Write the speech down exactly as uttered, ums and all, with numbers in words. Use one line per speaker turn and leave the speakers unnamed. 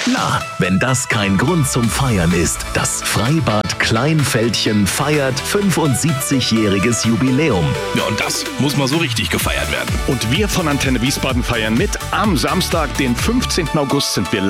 Na, wenn das kein Grund zum Feiern ist. Das Freibad Kleinfeldchen feiert fünfundsiebzigjähriges Jubiläum.
Ja, und das muss mal so richtig gefeiert werden.
Und wir von Antenne Wiesbaden feiern mit. Am Samstag, den fünfzehnten August, sind wir live